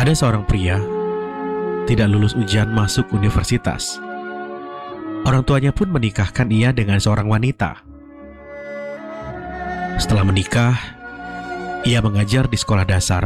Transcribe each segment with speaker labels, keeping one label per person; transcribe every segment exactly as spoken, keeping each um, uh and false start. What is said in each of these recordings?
Speaker 1: Ada seorang pria tidak lulus ujian masuk universitas. Orang tuanya pun menikahkan ia dengan seorang wanita. Setelah menikah, ia mengajar di sekolah dasar.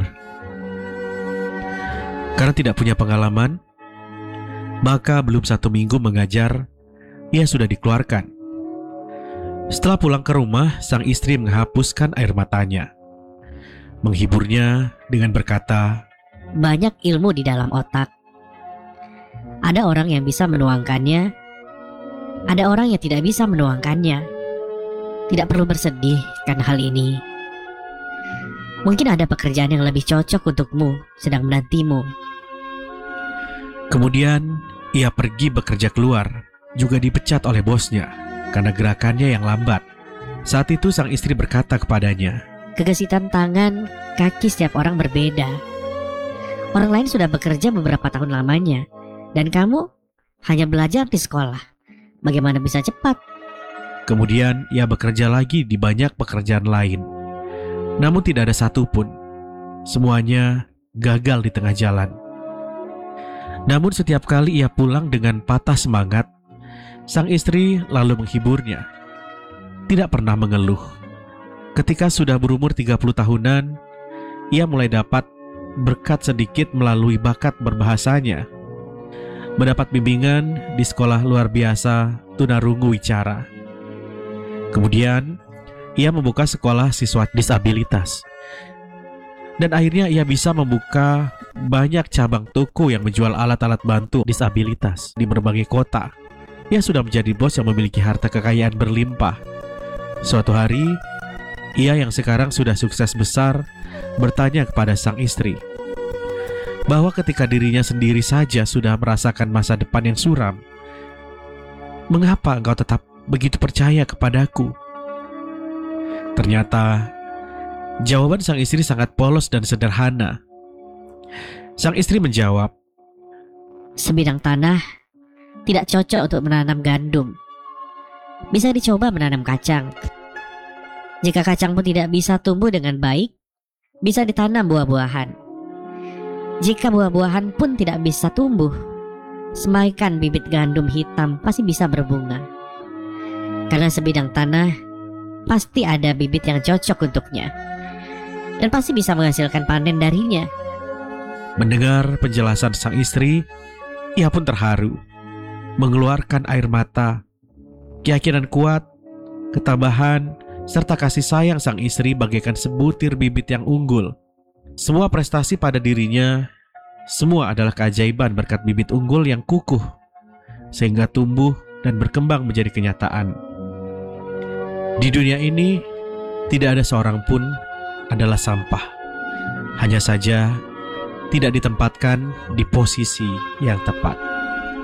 Speaker 1: Karena tidak punya pengalaman, maka belum satu minggu mengajar, ia sudah dikeluarkan. Setelah pulang ke rumah, sang istri menghapuskan air matanya, menghiburnya dengan berkata,
Speaker 2: Banyak ilmu di dalam otak. Ada orang yang bisa menuangkannya, ada orang yang tidak bisa menuangkannya. Tidak perlu bersedih karena hal ini. Mungkin ada pekerjaan yang lebih cocok untukmu sedang menantimu.
Speaker 1: Kemudian ia pergi bekerja keluar, juga dipecat oleh bosnya karena gerakannya yang lambat. Saat itu sang istri berkata kepadanya,
Speaker 2: Kegesitan tangan, kaki setiap orang berbeda. Orang lain sudah bekerja beberapa tahun lamanya, dan kamu hanya belajar di sekolah. Bagaimana bisa cepat?
Speaker 1: Kemudian ia bekerja lagi di banyak pekerjaan lain. Namun tidak ada satupun. Semuanya gagal di tengah jalan. Namun setiap kali ia pulang dengan patah semangat, sang istri lalu menghiburnya. Tidak pernah mengeluh. Ketika sudah berumur tiga puluh tahunan, ia mulai dapat berkat sedikit melalui bakat berbahasanya. Mendapat bimbingan di sekolah luar biasa tunarungu wicara. Kemudian ia membuka sekolah siswa disabilitas. Dan akhirnya ia bisa membuka banyak cabang toko yang menjual alat-alat bantu disabilitas di berbagai kota. Ia sudah menjadi bos yang memiliki harta kekayaan berlimpah. Suatu hari, ia yang sekarang sudah sukses besar bertanya kepada sang istri bahwa ketika dirinya sendiri saja sudah merasakan masa depan yang suram, mengapa engkau tetap begitu percaya kepadaku? Ternyata jawaban sang istri sangat polos dan sederhana. Sang istri menjawab,
Speaker 2: Sebidang tanah tidak cocok untuk menanam gandum. Bisa dicoba menanam kacang. Jika kacang pun tidak bisa tumbuh dengan baik, bisa ditanam buah-buahan. Jika buah-buahan pun tidak bisa tumbuh, semaikan bibit gandum hitam pasti bisa berbunga. Karena sebidang tanah pasti ada bibit yang cocok untuknya, dan pasti bisa menghasilkan panen darinya.
Speaker 1: Mendengar penjelasan sang istri, ia pun terharu, mengeluarkan air mata. Keyakinan kuat, ketabahan, serta kasih sayang sang istri bagaikan sebutir bibit yang unggul. Semua prestasi pada dirinya, semua adalah keajaiban berkat bibit unggul yang kukuh, sehingga tumbuh dan berkembang menjadi kenyataan. Di dunia ini, tidak ada seorang pun adalah sampah. Hanya saja, tidak ditempatkan di posisi yang tepat.